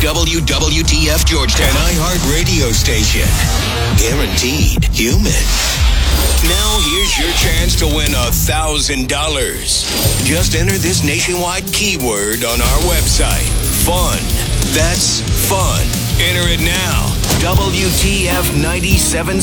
WWTF Georgetown, an iHeart radio station. Guaranteed human. Now here's your chance to win $1,000. Just enter this nationwide keyword on our website. Fun. That's fun. Enter it now. WTF 97.7.